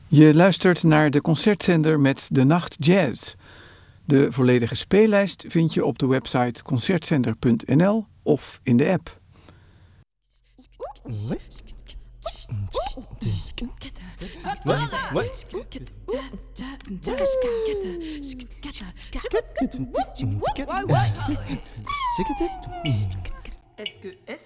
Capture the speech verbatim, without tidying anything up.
Je luistert naar de concertzender met De Nacht Jazz. De volledige speellijst vind je op de website concertzender punt n l of in de app. Est-ce que, est-ce